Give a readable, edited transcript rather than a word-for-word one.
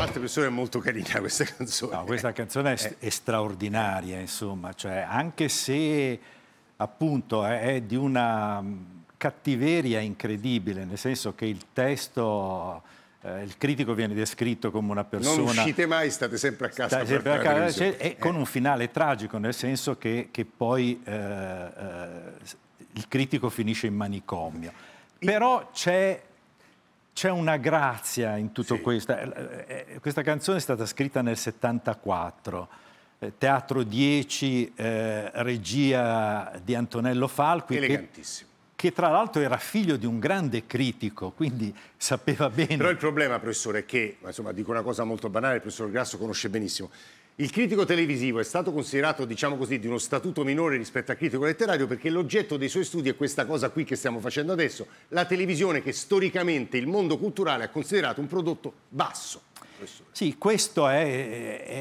parte, professore, è molto carina questa canzone. No, questa canzone è straordinaria, insomma, cioè, anche se appunto è di una cattiveria incredibile, nel senso che il testo, il critico viene descritto come una persona... Non uscite mai, state sempre a casa. E con un finale tragico, nel senso che poi il critico finisce in manicomio. Però c'è una grazia in tutto questo. Questa canzone è stata scritta nel 74, Teatro 10, regia di Antonello Falqui, elegantissimo. che tra l'altro era figlio di un grande critico, quindi sapeva bene. Però il problema, professore, è che, insomma, dico una cosa molto banale, il professor Grasso conosce benissimo. Il critico televisivo è stato considerato, diciamo così, di uno statuto minore rispetto al critico letterario, perché l'oggetto dei suoi studi è questa cosa qui che stiamo facendo adesso, la televisione, che storicamente il mondo culturale ha considerato un prodotto basso. Sì, questo è